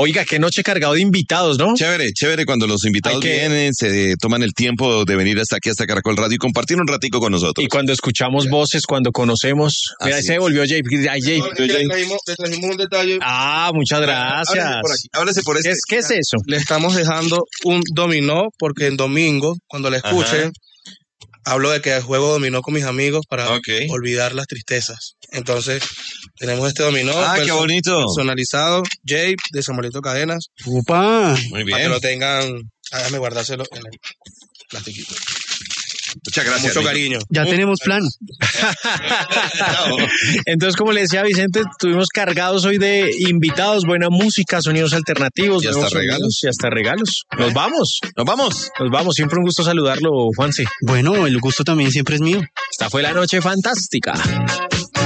Oiga, qué noche cargado de invitados, ¿no? Chévere cuando los invitados vienen, se toman el tiempo de venir hasta aquí, hasta Caracol Radio y compartir un ratico con nosotros. Y cuando escuchamos voces, cuando conocemos. Mira, ahí se devolvió Jay. Le trajimos un detalle. Muchas gracias. Háblese por este. ¿Qué es eso? Le estamos dejando un dominó porque el domingo, cuando le escuchen, hablo de que juego dominó con mis amigos para olvidar las tristezas. Entonces, tenemos este dominó qué bonito, personalizado, Jay, de Samuelito Cadenas. ¡Upa! Muy bien. Para que lo tengan, déjame guardárselo en el plastiquito. Muchas gracias. Mucho cariño. Ya tenemos plan. Entonces, como le decía Vicente, estuvimos cargados hoy de invitados, buena música, sonidos alternativos. Y hasta regalos. Y hasta regalos. Nos vamos. Siempre un gusto saludarlo, Juanse. Bueno, el gusto también siempre es mío. Esta fue la noche fantástica.